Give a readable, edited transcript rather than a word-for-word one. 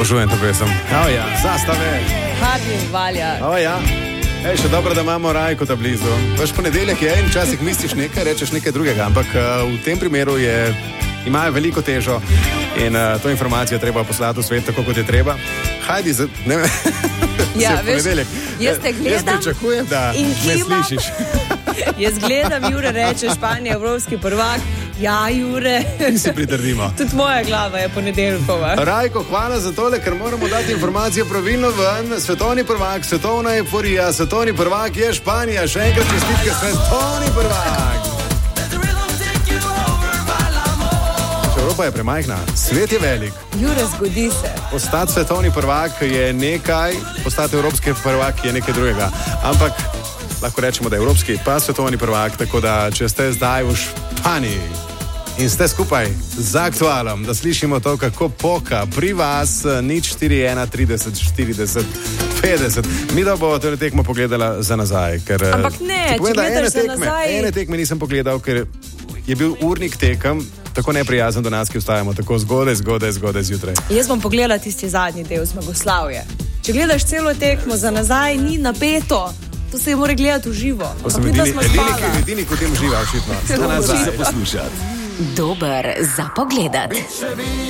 Obožujem to pesem. Ja, zastave. Hardin valja. Ja. Še dobro, da imamo Rajko ta blizu. Veš, ponedeljek je in včasih misliš nekaj, rečeš nekaj drugega, ampak v tem primeru imajo veliko težo in to informacijo treba poslati v svet tako, kot je treba. Hajdi, Ja, veš, jaz te gledam. Jaz pričakujem, da me slišiš. Jaz gledam, Jure reče, Španija, evropski prvak. Ja, Jure. Mi si pritrdimo. Tudi moja glava je ponedeljkova. Rajko, hvala za tole, ker moramo dati informacijo pravilno ven. Svetovni prvak, svetovna euforija, svetovni prvak je Španija. Še enkrat čestitke, svetovni prvak. Evropa je premajhna, svet je velik. Jure, zgodi se. Postati svetovni prvak je nekaj, postati evropski prvak je nekaj drugega. Ampak lahko rečemo, da je evropski pa svetovni prvak, tako da če ste zdaj v Španiji in ste skupaj z Aktualom, da slišimo to, kako poka pri vas, 041 30 40 50. Mi da bo tole tekmo pogledala za nazaj. Ker, ampak ne, če gledaš za nazaj. Ene tekme nisem pogledal, ker je bil urnik tekem tako neprijazen do nas, ki vstajamo tako zgodaj zjutraj. Jaz bom pogledala tisti zadnji del Zmagoslavje. Če gledaš celo tekmo za nazaj, ni napeto. To se je mora gledati v živo. To sem edini, ko tem uživa, očitno. Dober za pogledat.